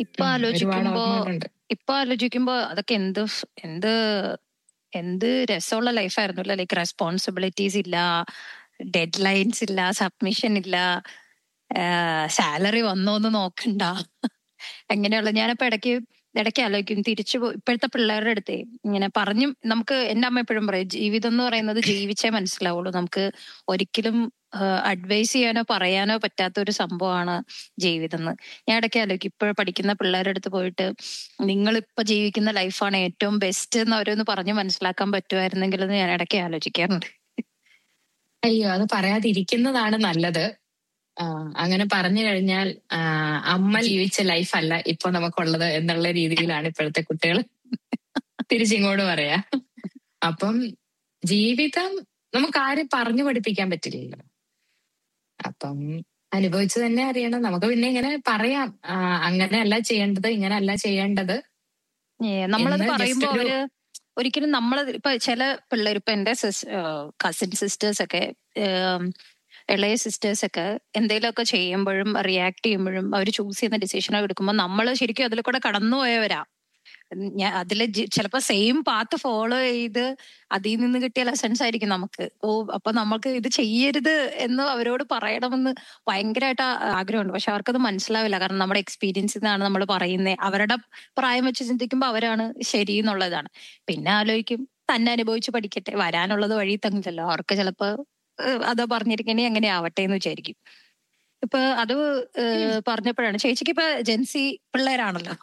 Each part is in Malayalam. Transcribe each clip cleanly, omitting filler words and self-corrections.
ഇപ്പൊ ഒരുപാട് ആലോചിക്കുമ്പോ ഓർമ്മകളുണ്ട്. അതൊക്കെ എന്ത് എന്ത് രസമുള്ള ലൈഫായിരുന്നു അല്ലെ. ലൈക്ക് റെസ്പോൺസിബിലിറ്റീസ് ഇല്ല, ഡെഡ് ലൈൻസ് ഇല്ല, സബ്മിഷൻ ഇല്ല, സാലറി വന്നോന്ന് നോക്കണ്ട. അങ്ങനെയുള്ള ഞാനിപ്പോ ഇടയ്ക്ക് ആലോചിക്കും ഇപ്പോഴത്തെ പിള്ളേരുടെ അടുത്തേ ഇങ്ങനെ നമുക്ക് എന്റെ അമ്മ എപ്പോഴും പറയും ജീവിതം എന്ന് പറയുന്നത് ജീവിച്ചേ മനസ്സിലാവുള്ളൂ. നമുക്ക് ഒരിക്കലും അഡ്വൈസ് ചെയ്യാനോ പറയാനോ പറ്റാത്ത ഒരു സംഭവമാണ് ജീവിതം എന്ന്. ഞാൻ ഇടയ്ക്ക് ആലോചിക്കും ഇപ്പോൾ പഠിക്കുന്ന പിള്ളേരുടെ അടുത്ത് പോയിട്ട് നിങ്ങൾ ഇപ്പൊ ജീവിക്കുന്ന ലൈഫാണ് ഏറ്റവും ബെസ്റ്റ് എന്ന് അവരൊന്ന് പറഞ്ഞ് മനസ്സിലാക്കാൻ പറ്റുമായിരുന്നെങ്കിൽ എന്ന് ഞാൻ ഇടയ്ക്ക് ആലോചിക്കാറുണ്ട്. അയ്യോ, അത് പറയാതിരിക്കുന്നതാണ് നല്ലത്. അങ്ങനെ പറഞ്ഞു കഴിഞ്ഞാൽ അമ്മ ജീവിച്ച ലൈഫല്ല ഇപ്പൊ നമുക്കുള്ളത് എന്നുള്ള രീതിയിലാണ് ഇപ്പോഴത്തെ കുട്ടികൾ തിരിച്ചിങ്ങോട്ട് പറയാ. അപ്പം ജീവിതം നമുക്ക് ആരും പറഞ്ഞു പഠിപ്പിക്കാൻ പറ്റില്ലല്ലോ. അപ്പം അനുഭവിച്ചു തന്നെ അറിയണം. നമുക്ക് പിന്നെ ഇങ്ങനെ പറയാം, അങ്ങനെയല്ല ചെയ്യേണ്ടത്, ഇങ്ങനെയല്ല ചെയ്യേണ്ടത്. നമ്മളത് പറയുമ്പോ അവര് ഒരിക്കലും ഇപ്പൊ ചില പിള്ളേർ, ഇപ്പൊ എന്റെ കസിൻ സിസ്റ്റേഴ്സ് ഒക്കെ, ഇളയ സിസ്റ്റേഴ്സ് ഒക്കെ എന്തെങ്കിലുമൊക്കെ ചെയ്യുമ്പോഴും റിയാക്ട് ചെയ്യുമ്പോഴും അവർ ചൂസ് ചെയ്യുന്ന ഡിസിഷനൊക്കെ എടുക്കുമ്പോൾ നമ്മൾ ശരിക്കും അതിൽ കൂടെ കടന്നുപോയവരാ. അതില് ചിലപ്പോ സെയിം പാത്ത് ഫോളോ ചെയ്ത് അതിൽ നിന്ന് കിട്ടിയ ലെസൺസ് ആയിരിക്കും നമുക്ക്. അപ്പൊ നമുക്ക് ഇത് ചെയ്യരുത് എന്ന് അവരോട് പറയണമെന്ന് ഭയങ്കരമായിട്ട് ആഗ്രഹമുണ്ട്. പക്ഷെ അവർക്കത് മനസ്സിലാവില്ല. കാരണം നമ്മുടെ എക്സ്പീരിയൻസിൽ നിന്നാണ് നമ്മൾ പറയുന്നത്. അവരുടെ പ്രായം വെച്ച് ചിന്തിക്കുമ്പോൾ അവരാണ് ശരി എന്നുള്ളതാണ്. പിന്നെ ആലോചിക്കും തന്നെ അനുഭവിച്ച് പഠിക്കട്ടെ, വരാനുള്ളത് വഴി തങ്ങില്ലല്ലോ. അവർക്ക് ചിലപ്പോ അതോ പറഞ്ഞിരിക്കണേ അങ്ങനെ ആവട്ടെ എന്ന് വിചാരിക്കും. ഇപ്പൊ അത് പറഞ്ഞപ്പോഴാണ് ചേച്ചിക്ക് ഇപ്പൊ ജെൻസി പിള്ളേരാണല്ലോ.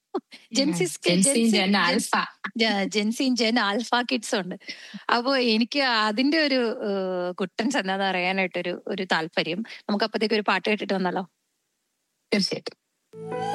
ജെൻസിയും ജെൻ ആൽഫ കിഡ്സും ഉണ്ട്. അപ്പൊ എനിക്ക് അതിന്റെ ഒരു കുട്ടൻസ് എന്താന്ന് അറിയാനായിട്ടൊരു താല്പര്യം. നമുക്ക് അപ്പത്തേക്ക് ഒരു പാട്ട് കേട്ടിട്ട് വന്നാലോ? തീർച്ചയായിട്ടും.